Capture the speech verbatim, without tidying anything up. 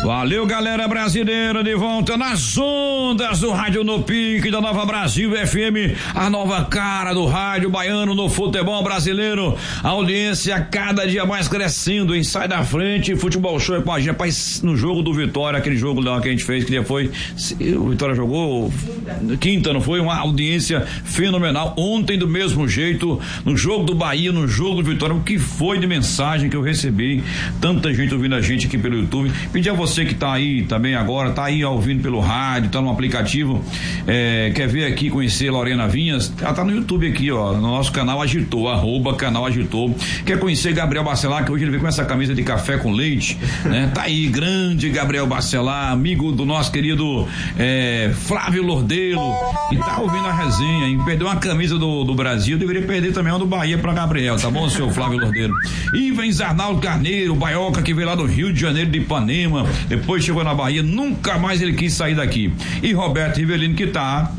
Valeu, galera brasileira, de volta nas ondas do Rádio No Pique da Nova Brasil F M, a nova cara do rádio baiano no futebol brasileiro. A audiência cada dia mais crescendo, hein? Sai da frente, futebol show é com a gente. Rapaz, no jogo do Vitória, aquele jogo lá que a gente fez, que dia foi? O Vitória jogou quinta, não foi? Uma audiência fenomenal. Ontem, do mesmo jeito, no jogo do Bahia, no jogo do Vitória, o que foi de mensagem que eu recebi? Tanta gente ouvindo a gente aqui pelo YouTube. Pedi a você Você que tá aí também agora, tá aí ouvindo pelo rádio, tá no aplicativo, é, quer ver aqui, conhecer Lorena Vinhas, ela tá no YouTube aqui, ó, no nosso canal Agitou, arroba canal Agitou. Quer conhecer Gabriel Bacelar, que hoje ele veio com essa camisa de café com leite, né? Tá aí, grande Gabriel Bacelar, amigo do nosso querido é, Flávio Lordelo, e tá ouvindo a resenha, hein? Perdeu uma camisa do, do Brasil, deveria perder também uma do Bahia pra Gabriel, tá bom, seu Flávio Lordelo? Ivens Arnaldo Carneiro, Baioca, que veio lá do Rio de Janeiro, de Ipanema, depois chegou na Bahia, nunca mais ele quis sair daqui. E Roberto Rivelino, que tá